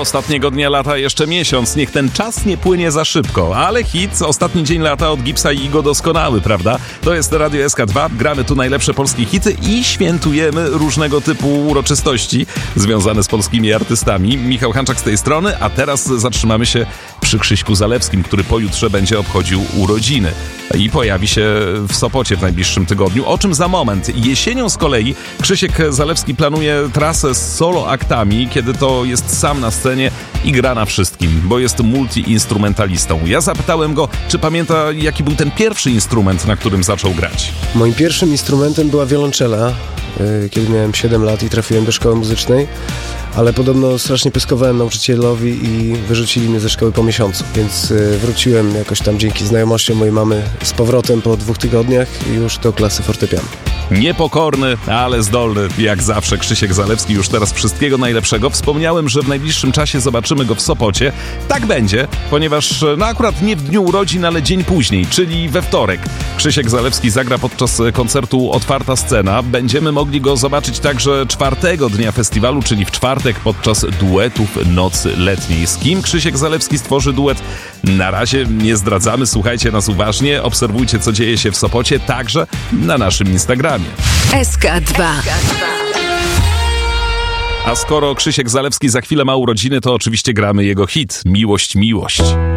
ostatniego dnia lata jeszcze miesiąc. Niech ten czas nie płynie za szybko. Ale hit, ostatni dzień lata od Gipsa i Igo doskonały, prawda? To jest Radio SK2. Gramy tu najlepsze polskie hity i świętujemy różnego typu uroczystości związane z polskimi artystami. Michał Hanczak z tej strony, a teraz zatrzymamy się przy Krzyśku Zalewskim, który pojutrze będzie obchodził urodziny i pojawi się w Sopocie w najbliższym tygodniu, o czym za moment. Jesienią z kolei Krzysiek Zalewski planuje trasę z solo aktami, kiedy to jest sam na scenie i gra na wszystkim, bo jest multi-instrumentalistą. Ja zapytałem go, czy pamięta, jaki był ten pierwszy instrument, na którym zaczął grać. Moim pierwszym instrumentem była wiolonczela, kiedy miałem 7 lat i trafiłem do szkoły muzycznej, ale podobno strasznie pyskowałem nauczycielowi i wyrzucili mnie ze szkoły po miesiącu, więc wróciłem jakoś tam dzięki znajomościom mojej mamy z powrotem po 2 tygodniach już do klasy fortepianu. Niepokorny, ale zdolny, jak zawsze Krzysiek Zalewski. Już teraz wszystkiego najlepszego. Wspomniałem, że w najbliższym czasie zobaczymy go w Sopocie. Tak będzie, ponieważ akurat nie w dniu urodzin, ale dzień później, czyli we wtorek. Krzysiek Zalewski zagra podczas koncertu Otwarta Scena. Będziemy mogli go zobaczyć także 4. dnia festiwalu, czyli w czwartek podczas duetów Nocy Letniej. Z kim Krzysiek Zalewski stworzy duet? Na razie nie zdradzamy, słuchajcie nas uważnie, obserwujcie, co dzieje się w Sopocie, także na naszym Instagramie. SK2. A skoro Krzysiek Zalewski za chwilę ma urodziny, to oczywiście gramy jego hit Miłość, miłość.